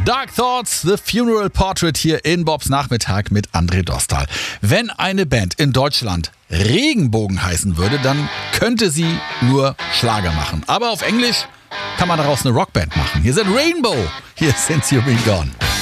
Dark Thoughts, The Funeral Portrait hier in Bobs Nachmittag mit André Dostal. Wenn eine Band in Deutschland Regenbogen heißen würde, dann könnte sie nur Schlager machen. Aber auf Englisch kann man daraus eine Rockband machen. Hier sind Rainbow, hier sind You've Been Gone.